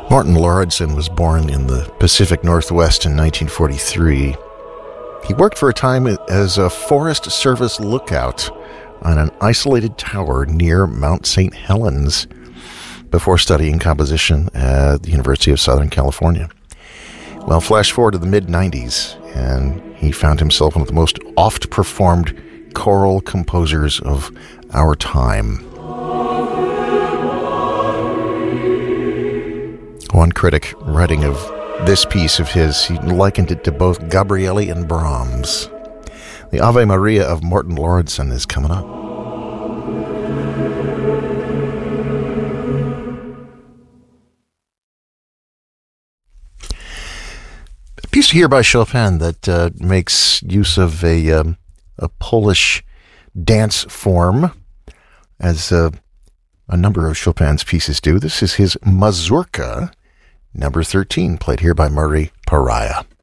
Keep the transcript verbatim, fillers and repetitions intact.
Morton Lauridsen was born in the Pacific Northwest in nineteen forty-three. He worked for a time as a Forest Service lookout on an isolated tower near Mount Saint Helens before studying composition at the University of Southern California. Well, flash forward to the mid-nineties, and he found himself one of the most oft-performed choral composers of our time. One critic, writing of this piece of his, he likened it to both Gabrieli and Brahms. The Ave Maria of Morton Lauridsen is coming up. A piece here by Chopin that uh, makes use of a, um, a Polish dance form, as uh, a number of Chopin's pieces do. This is his Mazurka, number thirteen, played here by Murray Pariah.